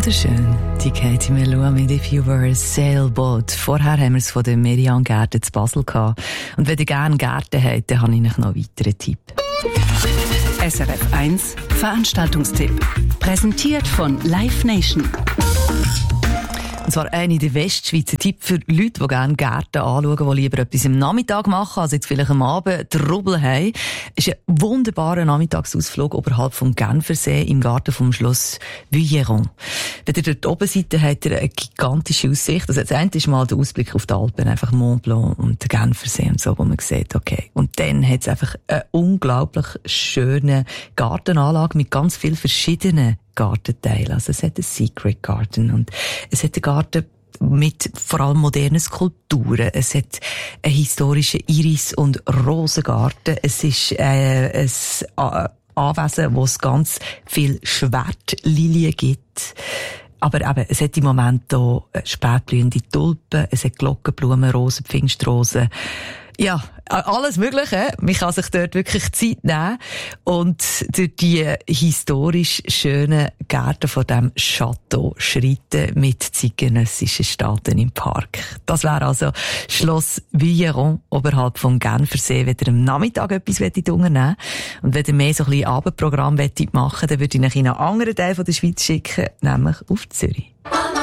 Wunderschön. Die Katie Melua mit «If You Were a Sailboat». Vorher haben wir es von der Merian Gärten zu Basel gehabt. Und wenn ihr gerne Gärten habt, dann habe ich noch einen weiteren Tipp. SRF 1 Veranstaltungstipp. Präsentiert von Live Nation. Und zwar einer der Westschweizer Tipp für Leute, die gerne Gärten anschauen, die lieber etwas am Nachmittag machen, also jetzt vielleicht am Abend Trubel haben. Es ist ein wunderbarer Nachmittagsausflug oberhalb vom Genfersee im Garten vom Schloss Vuilleron. Wenn ihr dort oben seid, dann habt ihr eine gigantische Aussicht. Also das eine ist mal der Ausblick auf die Alpen, einfach Mont Blanc und den Genfersee und so, wo man sieht, okay. Und dann hat es einfach eine unglaublich schöne Gartenanlage mit ganz vielen verschiedenen Gartenteil. Also es hat einen Secret Garden und es hat einen Garten mit vor allem modernen Skulpturen. Es hat einen historischen Iris- und Rosengarten. Es ist ein Anwesen, wo es ganz viel Schwertlilien gibt. Aber eben, es hat im Moment auch spätblühende Tulpen, es hat Glockenblumen, Rosen, Pfingstrosen. Ja, alles Mögliche. Man kann sich dort wirklich Zeit nehmen und durch die historisch schönen Gärten von diesem Château schreiten mit zeitgenössischen Staaten im Park. Das wäre also Schloss Vuilleron oberhalb vom Genfersee, wenn ihr am Nachmittag etwas unternehmen wollt. Und wenn ihr mehr so ein bisschen Abendprogramm machen wollt, dann würde ich euch in einen anderen Teil der Schweiz schicken, nämlich auf Zürich.